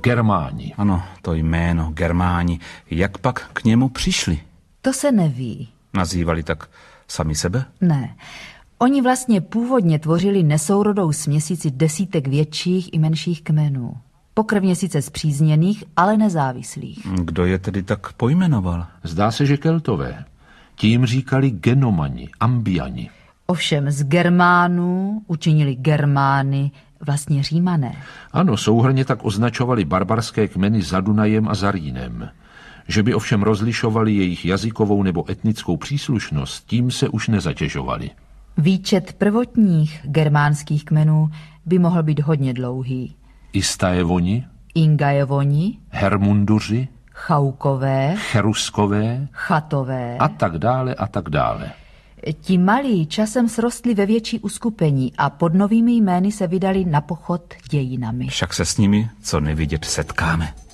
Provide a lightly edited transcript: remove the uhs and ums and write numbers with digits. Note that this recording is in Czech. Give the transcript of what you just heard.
Germáni. Ano, to jméno, Germáni. Jak pak k němu přišli? To se neví. Nazývali tak sami sebe? Ne. Oni vlastně původně tvořili nesourodou směsici desítek větších i menších kmenů. Pokrvně sice spřízněných, ale nezávislých. Kdo je tedy tak pojmenoval? Zdá se, že Keltové. Tím říkali Genomani, Ambiani. Ovšem z Germánů učinili Germány, vlastně Římané. Ano, souhrnně tak označovali barbarské kmeny za Dunajem a za Rýnem. Že by ovšem rozlišovali jejich jazykovou nebo etnickou příslušnost, tím se už nezatěžovali. Výčet prvotních germánských kmenů by mohl být hodně dlouhý. Istajevoni, Ingajevoni, Hermunduři, Chaukové, Cheruskové Chatové a tak dále a tak dále. Ti malí časem srostli ve větší uskupení a pod novými jmény se vydali na pochod dějinami. Však se s nimi, co nevidět, setkáme.